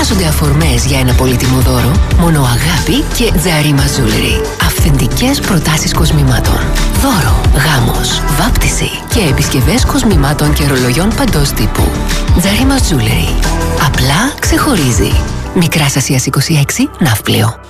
χρειάζονται αφορμές για ένα πολύτιμο δώρο. Μόνο αγάπη και Τζαρίμα Jewelry. Αυθεντικές προτάσεις κοσμημάτων. Δώρο, γάμος, βάπτιση και επισκευές κοσμημάτων και ρολογιών παντός τύπου. Τζαρίμα Jewelry. Απλά ξεχωρίζει. Μικράς Ασίας 26, Ναύπλιο.